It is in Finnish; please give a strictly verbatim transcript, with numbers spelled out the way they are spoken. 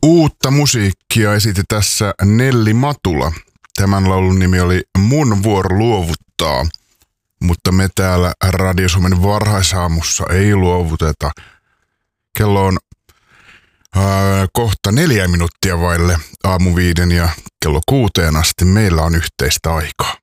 Uutta musiikkia esitti tässä Nelli Matula. Tämän laulun nimi oli Mun vuoro luovuttaa, mutta me täällä Radio Suomen varhaisaamussa ei luovuteta. Kello on äh, kohta neljä minuuttia vaille aamu viiden ja kello kuuteen asti meillä on yhteistä aikaa.